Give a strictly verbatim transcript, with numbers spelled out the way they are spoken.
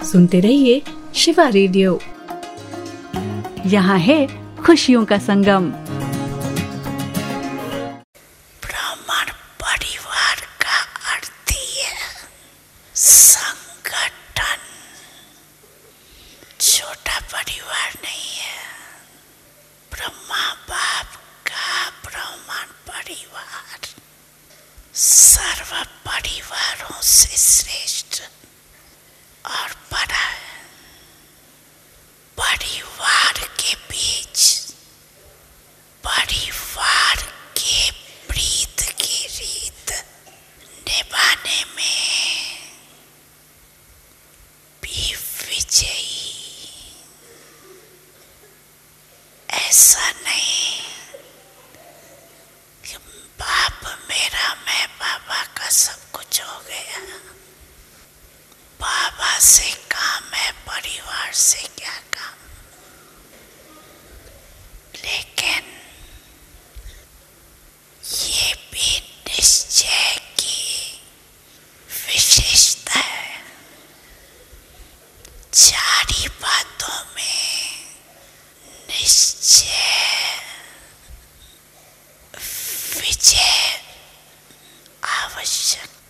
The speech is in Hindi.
सुनते रहिए शिवा रेडियो। यहाँ है खुशियों का संगम। ब्राह्मण परिवार का अर्थ है संगठन, छोटा परिवार नहीं है। ब्रह्मा बाप का ब्राह्मण परिवार सर्व परिवारों से श्रेष्ठ और बड़ा है। परिवार के बीच, परिवार के प्रीत की रीत निभाने में भी विजयी। ऐसा नहीं कि बाप मेरा, मैं बाबा का सब कुछ हो गया। बाबा से काम है, परिवार से क्या काम। लेकिन ये भी निश्चय की विशेषता है। चारी बातों में निश्चय विजय आवश्यक।